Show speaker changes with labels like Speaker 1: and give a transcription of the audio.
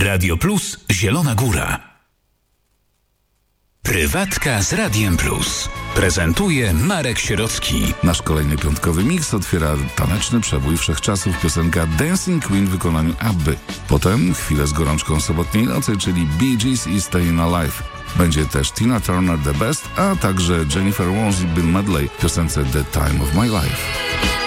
Speaker 1: Radio Plus Zielona Góra. Prywatka z Radiem Plus. Prezentuje Marek Sierocki.
Speaker 2: Nasz kolejny piątkowy miks otwiera taneczny przebój wszechczasów, piosenka Dancing Queen w wykonaniu Abby. Potem chwilę z gorączką sobotniej nocy, czyli Bee Gees i Stayin' Alive. Będzie też Tina Turner The Best, a także Jennifer Warnes i Bill Medley w piosence The Time of My Life.